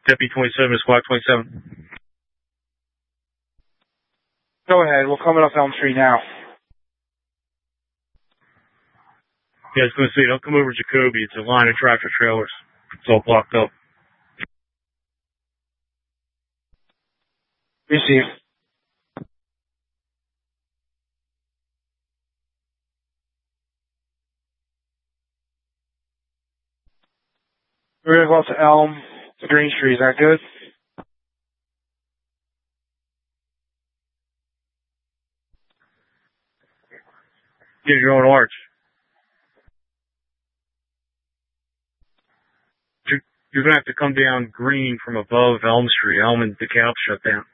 Deputy 27 to Squad 27. Go ahead. We're coming up Elm Street now. Yeah, I was going to say, don't come over Jacoby. It's a line of tractor trailers. It's all blocked up. Receive. We're going to go up to Elm to Green Street. Is that good? Get your own arch. You're going to have to come down Green from above Elm Street. Elm and DeKalb shut down.